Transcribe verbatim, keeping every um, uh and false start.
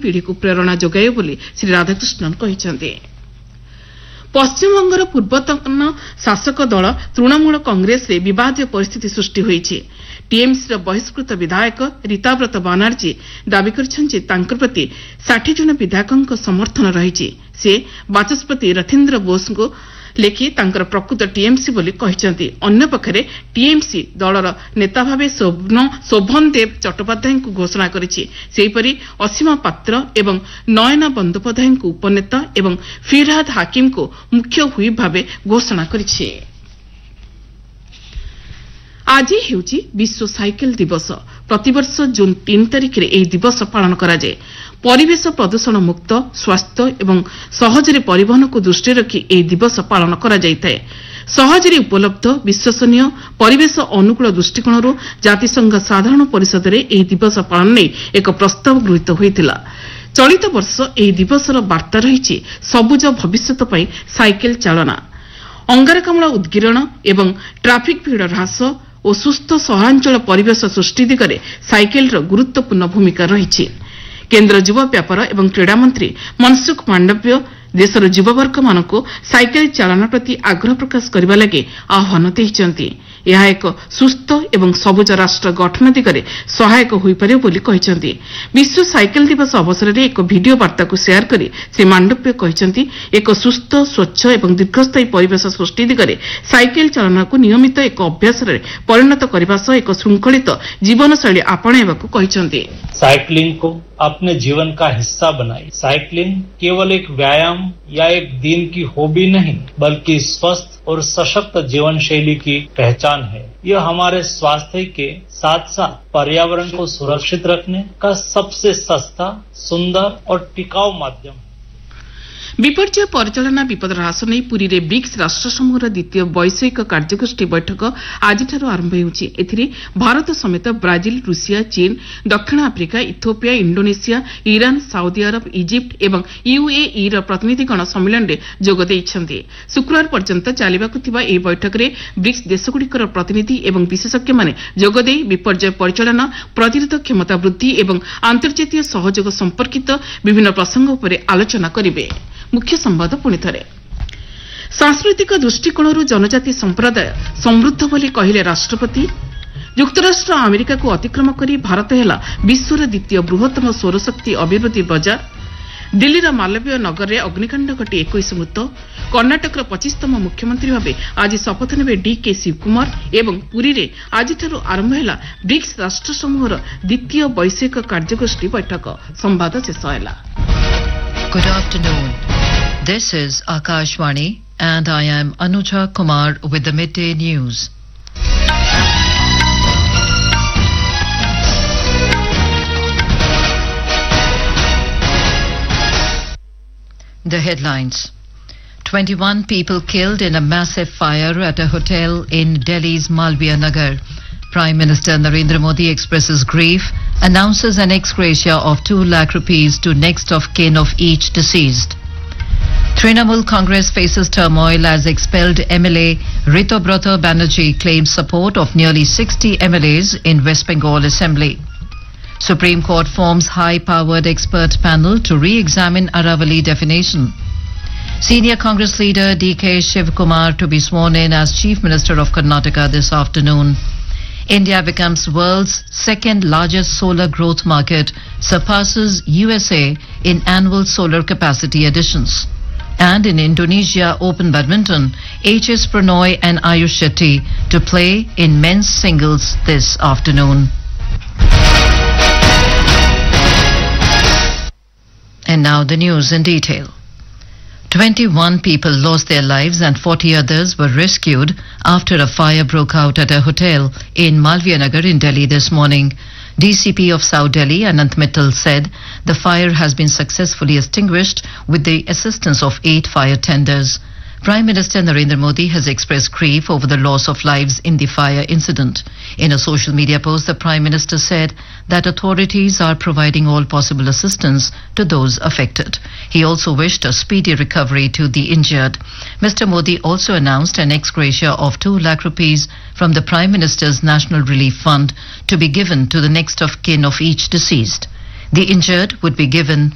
पीढ़ी को प्रेरणा जोगाइब बोली श्री राधाकृष्णन कहिसेंति। पश्चिमबंगर पूर्वतन शासक दल तृणमूल कांग्रेस रे विवादीय परिस्थिति सृष्टि होईछि। टीएमसी र बहिष्कृत विधायक रीताव्रत बानार्जी दावी करिसेंति तांकर प्रति साठ जन विधायकों समर्थन रहिछि। से बाचस्पति रथीन्द्र बोस को लेखि तांकर प्रकृत टीएमसी बोली कहिसेंति। अन्य पक्षरे टीएमसी दलर नेता भावे शोभन देव चट्टोपाध्याय को घोषणा करिछि। सेहिपरि असीमा पात्र एवं नयना बंदोपाध्याय को उपनेता एवं फिरहाद हाकिम को मुख्य हुईप भावे घोषणा करिछि। आज हेउछि विश्व साइकेल दिवस। प्रतिवर्ष जून तीन तारिख में यह दिवस पालन कराଯାए। परिवेश प्रदूषण मुक्त स्वास्थ्य एवं सहजरे परिवहन को दृष्टि रखी यह दिवस पालन करा जायताए। सहजरे उपलब्ध विश्वसनीय परिवेश अनुकूल दृष्टिकोण जातिसंघ साधारण परिषद में यह दिवस पालन नहीं एक प्रस्ताव गृहीत होइतिला। चलित वर्ष यह दिवसर वार्ता रही सबुज भविष्यत पई साइकेल चालना, अंगारकाम्ल उद्गीरण एवं ट्राफिक भीड़ ह्रास और सुस्थ सहरांचल परिवेश सृष्टि दिगरे साइकेलर गुरुत्वपूर्ण भूमिका रही। केन्द्र युवा व्यापार एवं क्रीड़ा मंत्री मनसुख मांडव्य देशर युववर्ग मानक साइकेल चालना प्रति आग्रह प्रकाश करने लगे आह्वान देइछन्ति। यह एक सुस्थ एवं सबुज राष्ट्र गठन दिगरे सहायक होई पारे बोली कहिसन्ति। विश्व साइकेल दिवस अवसर में एक वीडियो वार्ता को शेयर करी श्री मांडव्य कहिसन्ति एक सुस्थ स्वच्छ एवं दीर्घस्थायी परिवेश सृष्टि दिगरे साइकेल चालना को नियमित एक अभ्यास रे परिणत करबा सह एक श्रृंखलित जीवनशैली आपणाइबाकू कहिसन्ति। साइक्लिंग को अपने जीवन का हिस्सा बनाई। साइक्लिंग केवल एक व्यायाम या एक दिन की हॉबी नहीं बल्कि स्वस्थ और सशक्त जीवन शैली की पहचान है। यह हमारे स्वास्थ्य के साथ साथ पर्यावरण को सुरक्षित रखने का सबसे सस्ता, सुंदर और टिकाऊ माध्यम है। विपर्जय परिचालना विपद ह्रास नहीं पुरी रे ब्रिक्स राष्ट्र समूहर द्वितीय वैषयिक कार्यगोष्ठी बैठक आज आरंभ होउछि। एथिरे भारत समेत ब्राजिल, रूसिया, चीन, दक्षिण Africa, Ethiopia, Indonesia, Iran, Saudi Arab, Egypt एवं यूएई र प्रतिनिधिगण सम्मेलन रे जोग दैछन्ति। शुक्रवार पर्यंत चालिबाकु थिबा एही बैठक रे ब्रिक्स देशगुड़िकर प्रतिनिधि एवं विशेषज्ञ माने जोग देई विपर्जय परिचालना, प्रतिरोध क्षमता वृद्धि एवं अंतर्जातीय सहयोग संपर्कित विभिन्न प्रसंग उपरे आलोचना करिवे। मुख्य संवाद पुणी थे। सांस्कृतिक दृष्टिकोण जनजाति संप्रदाय समृद्ध बोली कहले राष्ट्रपति। युक्तराष्ट्र अमेरिका को अतिक्रम करी भारत है विश्वर द्वितीय बृहत्तम सौरशक्ति अभिवृद्धि बजार। दिल्लीर मालवीय नगर में अग्निकांड घटी इक्कीस मृत। कर्णाटक पच्चीसतम मुख्यमंत्री भाव आज शपथ ने डीके शिवकुमार एवं पुरी रे आज आरंभ है ब्रिक्स राष्ट्र समूहर द्वितीय वैषयिक कार्यगोष्ठी बैठक। संवाद शेष है। Good afternoon. This is Akashvani and I am Anuja Kumar with the midday news. The headlines. twenty-one people killed in a massive fire at a hotel in Delhi's Malviya Nagar. Prime Minister Narendra Modi expresses grief, announces an ex gratia of two lakh rupees to next of kin of each deceased. Trinamool Congress faces turmoil as expelled M L A Ritobrata Banerjee claims support of nearly sixty M L As in West Bengal Assembly. Supreme Court forms high-powered expert panel to re-examine Aravali definition. Senior Congress leader D K Shivkumar to be sworn in as Chief Minister of Karnataka this afternoon. India becomes world's second largest solar growth market, surpasses U S A in annual solar capacity additions. And in Indonesia Open Badminton, H S Pranoy and Ayush Shetty to play in men's singles this afternoon. And now the news in detail. twenty-one people lost their lives and forty others were rescued after a fire broke out at a hotel in Malviya Nagar in Delhi this morning. D C P of South Delhi, Anant Mittal, said the fire has been successfully extinguished with the assistance of eight fire tenders. Prime Minister Narendra Modi has expressed grief over the loss of lives in the fire incident. In a social media post, the Prime Minister said that authorities are providing all possible assistance to those affected. He also wished a speedy recovery to the injured. Mister Modi also announced an ex gratia of two lakh rupees from the Prime Minister's National Relief Fund to be given to the next of kin of each deceased. The injured would be given